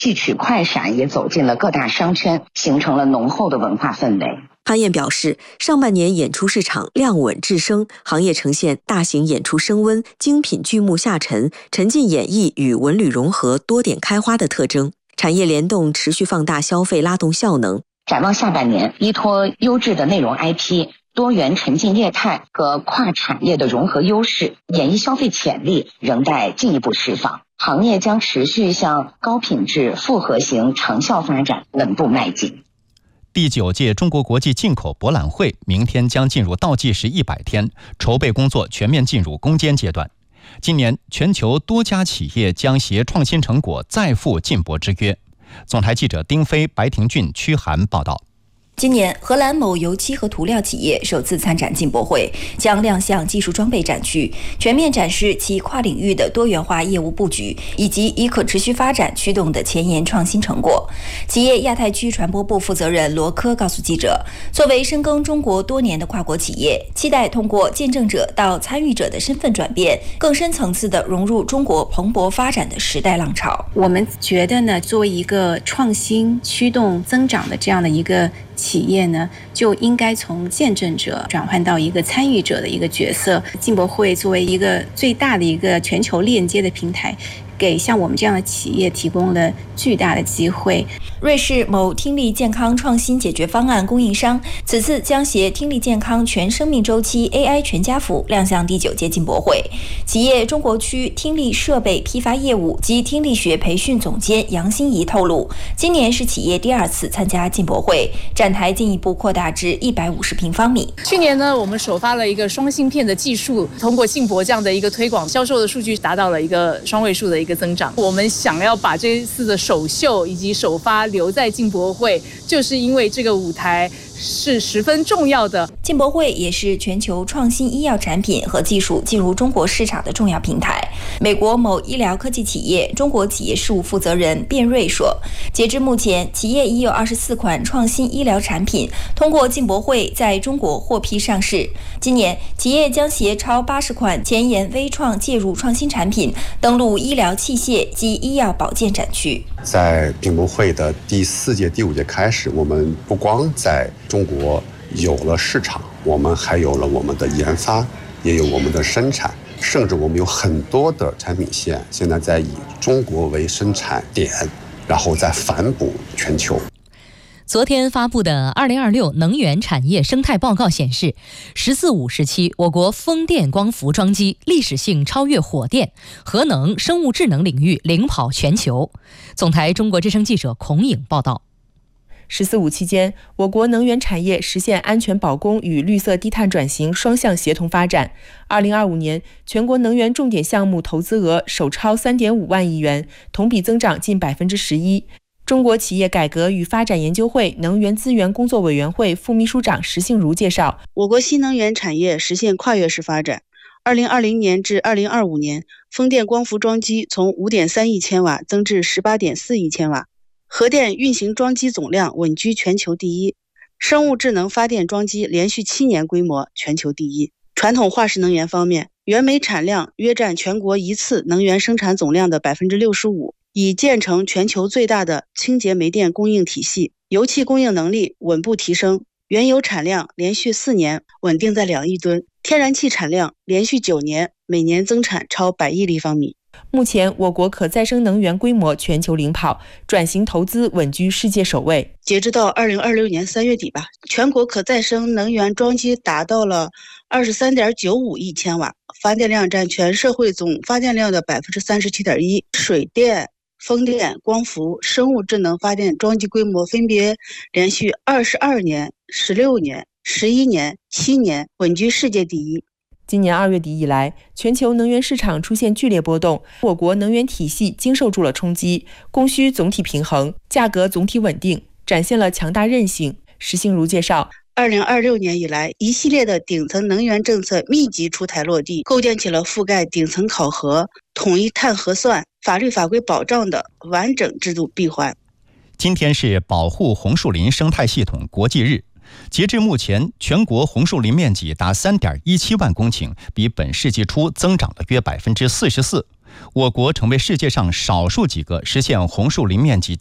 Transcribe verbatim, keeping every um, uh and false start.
汲取快闪也走进了各大商圈，形成了浓厚的文化氛围。 潘燕表示，上半年演出市场量稳质升，行业呈现大型演出升温、精品剧目下沉、沉浸演绎与文旅融合、多点开花的特征。产业联动持续放大消费拉动效能。 展望下半年，依托优质的内容 I P、多元沉浸业态和跨产业的融合优势，演艺消费潜力仍待进一步释放。行业将持续向高品质复合型长效发展稳步迈进。 第九届中国国际进口博览会明天将进入倒计时一百天，筹备工作全面进入攻坚阶段。今年，全球多家企业将携创新成果再赴进博之约。总台记者丁飞、白廷俊、屈涵报道。 今年，荷兰某油漆和涂料企业首次参展进博会，将亮相技术装备展区，全面展示其跨领域的多元化业务布局，以及以可持续发展驱动的前沿创新成果。企业亚太区传播部负责人罗科告诉记者，作为深耕中国多年的跨国企业，期待通过见证者到参与者的身份转变，更深层次地融入中国蓬勃发展的时代浪潮。 我们觉得呢，作为一个创新驱动增长的这样的一个企业呢，就应该从见证者转换到一个参与者的一个角色。进博会作为一个最大的一个全球链接的平台，给像我们这样的企业提供了巨大的机会。 瑞士某听力健康创新解决方案供应商此次将携听力健康全生命周期 A I 全家福亮相第九届进博会。企业中国区听力设备批发业务及听力学培训总监杨欣怡透露，今年是企业第二次参加进博会，展台进一步扩大至一百五十平方米。 去年呢，我们首发了一个双芯片的技术，通过进博这样的一个推广，销售的数据达到了一个双位数的一个增长。我们想要把这一次的首秀以及首发留在进博会，就是因为这个舞台是十分重要的。 进博会也是全球创新医药产品和技术进入中国市场的重要平台。美国某医疗科技企业中国企业事务负责人卞瑞说，截至目前，企业已有二十四款创新医疗产品通过进博会在中国获批上市。今年，企业将携超八十款前沿微创介入创新产品登陆医疗器械及医药保健展区。 在进博会的第四届、第五届开始，我们不光在中国有了市场，我们还有了我们的研发，也有我们的生产，甚至我们有很多的产品线现在在以中国为生产点，然后再反哺全球。 昨天发布的二零二六能源产业生态报告显示，十四五时期我国风电光伏装机历史性超越火电、核能、生物智能领域，领跑全球。总台中国之声记者孔颖报道。 十四五期间，我国能源产业实现安全保供与绿色低碳转型双向协同发展。二零二五年，全国能源重点项目投资额首超三点五万亿元，同比增长近百分之十一。中国企业改革与发展研究会能源资源工作委员会副秘书长石杏如介绍， 我国新能源产业实现跨越式发展。二零二零年至二零二五年，风电光伏装机从五点三亿千瓦增至十八点四亿千瓦，核电运行装机总量稳居全球第一，生物智能发电装机连续七年规模全球第一。传统化石能源方面，原煤产量约占全国一次能源生产总量的百分之六十五。已建成全球最大的清洁煤电供应体系，油气供应能力稳步提升，原油产量连续四年稳定在两亿吨，天然气产量连续九年每年增产超百亿立方米。 目前，我国可再生能源规模全球领跑，转型投资稳居世界首位。 截至到二零二六年三月底吧，全国可再生能源装机达到了二十三点九五亿千瓦，发电量占全社会总发电量的百分之三十七点一，水电、风电、光伏、生物智能发电装机规模分别连续二十二年、十六年、十一年、七年稳居世界第一。 今年二月底以来，全球能源市场出现剧烈波动，我国能源体系经受住了冲击，供需总体平衡，价格总体稳定，展现了强大韧性。石杏如介绍， 二零二六年以来，一系列的顶层能源政策密集出台落地，构建起了覆盖顶层考核、统一碳核算、法律法规保障的完整制度闭环。 今天是保护红树林生态系统国际日。截至目前，全国红树林面积达 三点一七万公顷，比本世纪初增长了约百分之四十四。 我国成为世界上少数几个实现红树林面积